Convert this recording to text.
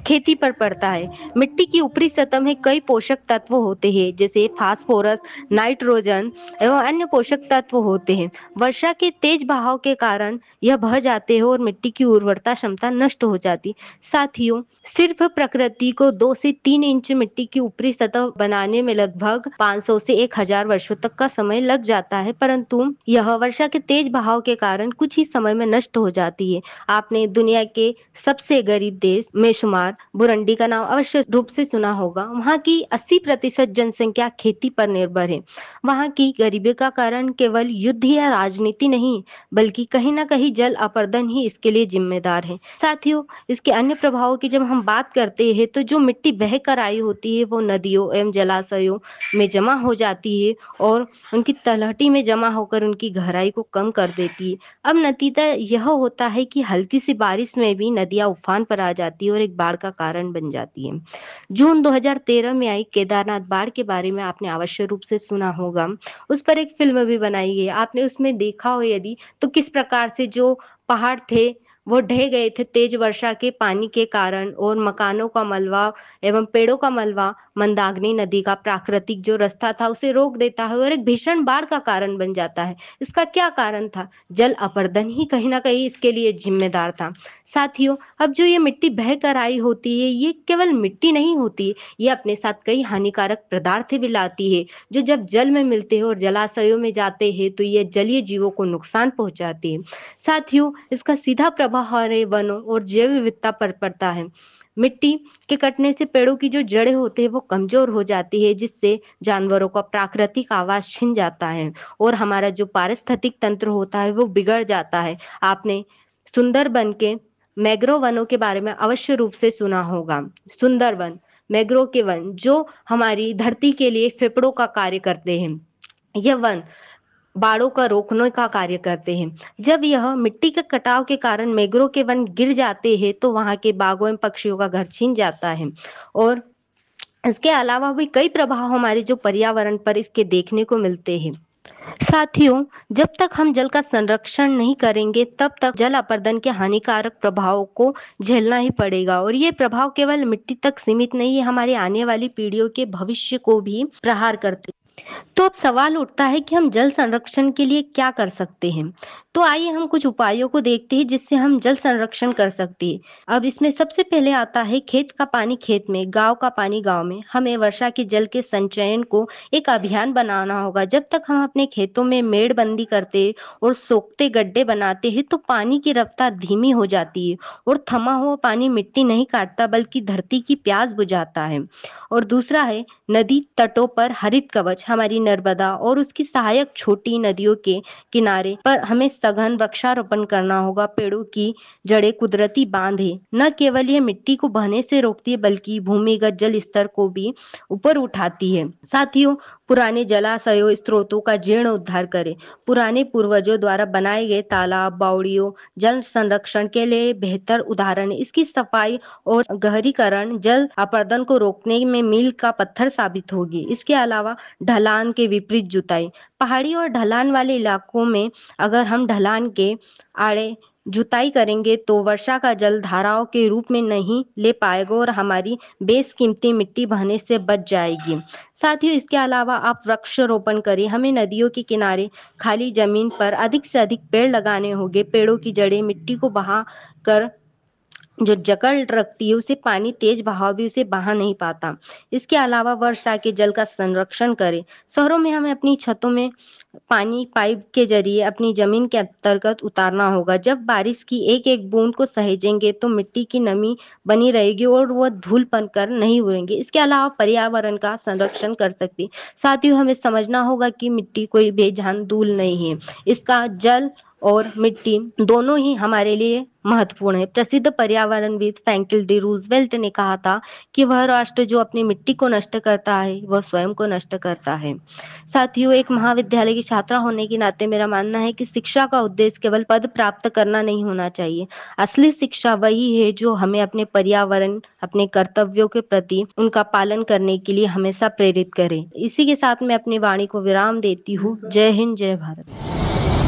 खेती पर पड़ता है। मिट्टी की ऊपरी सतह में कई पोषक तत्व होते हैं, जैसे फास्फोरस, नाइट्रोजन एवं अन्य पोषक तत्व होते हैं। वर्षा के तेज बहाव के कारण यह बह जाते हैं और मिट्टी की उर्वरता क्षमता नष्ट हो जाती। साथियों, सिर्फ प्रकृति को 2 से 3 इंच मिट्टी की ऊपरी सतह बनाने में लगभग 500 से 1000 वर्षों तक का समय लग जाता है, परंतु यह वर्षा के तेज बहाव के कारण कुछ ही समय में नष्ट हो जाती है। आपने दुनिया के सबसे गरीब देश में शुमार बुरुंडी का नाम अवश्य रूप से सुना होगा। वहाँ की 80% जनसंख्या खेती पर निर्भर है। वहाँ की गरीबी का कारण केवल युद्ध या राजनीति नहीं, बल्कि कहीं न कहीं जल अपर्दन ही इसके लिए जिम्मेदार है। साथियों, इसके अन्य प्रभावों की जब हम बात करते हैं तो जो मिट्टी बह कर आई होती है वो नदियों एवं जलाशयों में जमा हो जाती है और उनकी तलहटी में जमा होकर उनकी गहराई को कम कर देती है। अब नतीजा यह होता है कि हल्की सी बारिश में भी नदियां उफान पर आ जाती है और एक बाढ़ का कारण बन जाती है। जून 2013 में आई केदारनाथ बाढ़ के बारे में आपने अवश्य रूप से सुना होगा। उस पर एक फिल्म भी बनाई गई। आपने उसमें देखा हो यदि, तो किस प्रकार से जो पहाड़ थे वो ढह गए थे तेज वर्षा के पानी के कारण, और मकानों का मलबा एवं पेड़ों का मलबा मंदाकिनी नदी का प्राकृतिक जो रास्ता था उसे रोक देता है और एक भीषण बाढ़ का कारण बन जाता है। इसका क्या कारण था? जल अपर्दन ही कहीं ना कहीं इसके लिए जिम्मेदार था। साथियों, अब जो ये मिट्टी बह कर आई होती है, ये केवल मिट्टी नहीं होती, ये अपने साथ कई हानिकारक पदार्थ भी लाती है, जो जब जल में मिलते हैं और जलाशयों में जाते हैं तो ये जलीय जीवों को नुकसान पहुंचाते हैं। साथियों, इसका सीधा प्रभाव हमारे वनों और जैव विविधता पर पड़ता है। मिट्टी के कटने से पेड़ों की जो जड़ें होती है वो कमजोर हो जाती है, जिससे जानवरों का प्राकृतिक आवास छिन जाता है और हमारा जो पारिस्थितिक तंत्र होता है वो बिगड़ जाता है। आपने सुंदरबन के मैंग्रोव वनों के बारे में अवश्य रूप से सुना होगा। सुंदरवन, मैंग्रोव के वन जो हमारी धरती के लिए फेफड़ों का कार्य करते हैं। यह वन बाढ़ों का रोकने का कार्य करते हैं। जब यह मिट्टी के कटाव के कारण मैंग्रोव के वन गिर जाते हैं तो वहां के बागों एवं पक्षियों का घर छीन जाता है, और इसके अलावा भी कई प्रभाव हमारे जो पर्यावरण पर इसके देखने को मिलते हैं। साथियों, जब तक हम जल का संरक्षण नहीं करेंगे तब तक जल अपर्दन के हानिकारक प्रभावों को झेलना ही पड़ेगा, और ये प्रभाव केवल मिट्टी तक सीमित नहीं है, हमारी आने वाली पीढ़ियों के भविष्य को भी प्रहार करते। तो अब सवाल उठता है कि हम जल संरक्षण के लिए क्या कर सकते हैं। तो आइए हम कुछ उपायों को देखते हैं जिससे हम जल संरक्षण कर सकते हैं। अब इसमें सबसे पहले आता है खेत का पानी खेत में, गांव का पानी गांव में। हमें वर्षा के जल के संचयन को एक अभियान बनाना होगा। जब तक हम अपने खेतों में मेड़बंदी करते और सोखते गड्ढे बनाते हैं तो पानी की रफ्तार धीमी हो जाती है और थमा हुआ पानी मिट्टी नहीं काटता बल्कि धरती की प्यास बुझाता है। और दूसरा है नदी तटों पर हरित कवच। हमारी नर्मदा और उसकी सहायक छोटी नदियों के किनारे पर हमें सघन वृक्षारोपण करना होगा। पेड़ों की जड़ें कुदरती बांध है, न केवल ये मिट्टी को बहने से रोकती है बल्कि भूमिगत जल स्तर को भी ऊपर उठाती है। साथियों, पुराने जलाशयों स्रोतों का जीर्णोद्धार करें। पुराने पूर्वजों द्वारा बनाए गए तालाब बावड़ियों जल संरक्षण के लिए बेहतर उदाहरण है। इसकी सफाई और गहरीकरण जल अपर्दन को रोकने में मील का पत्थर साबित होगी। इसके अलावा ढलान के विपरीत जुताई। पहाड़ी और ढलान वाले इलाकों में अगर हम ढलान के आड़े जुताई करेंगे तो वर्षा का जल धाराओं के रूप में नहीं ले पाएगा और हमारी बेशकीमती मिट्टी बहने से बच जाएगी। साथियों, इसके अलावा आप वृक्षारोपण करें। हमें नदियों के किनारे खाली जमीन पर अधिक से अधिक पेड़ लगाने होंगे। पेड़ों की जड़ें मिट्टी को बहा कर जो जकड़ रखती है उसे पानी तेज बहाव भी उसे बहा नहीं पाता। इसके अलावा वर्षा के जल का संरक्षण करें। शहरों में हमें अपनी छतों में पानी पाइप के जरिए अपनी जमीन के अंतर्गत उतारना होगा। जब बारिश की एक एक बूंद को सहेजेंगे तो मिट्टी की नमी बनी रहेगी और वह धूल बनकर नहीं उड़ेंगे। इसके अलावा पर्यावरण का संरक्षण कर सकते। साथियों, हमें समझना होगा कि मिट्टी कोई बेजान धूल नहीं है। इसका जल और मिट्टी दोनों ही हमारे लिए महत्वपूर्ण है। प्रसिद्ध पर्यावरणविद फ्रैंकलिन डी रूजवेल्ट ने कहा था कि वह राष्ट्र जो अपनी मिट्टी को नष्ट करता है वह स्वयं को नष्ट करता है। साथियों, एक महाविद्यालय की छात्रा होने के नाते मेरा मानना है कि शिक्षा का उद्देश्य केवल पद प्राप्त करना नहीं होना चाहिए। असली शिक्षा वही है जो हमें अपने पर्यावरण अपने कर्तव्यों के प्रति उनका पालन करने के लिए हमेशा प्रेरित करे। इसी के साथ मैं अपनी वाणी को विराम देती हूँ। जय हिंद, जय भारत।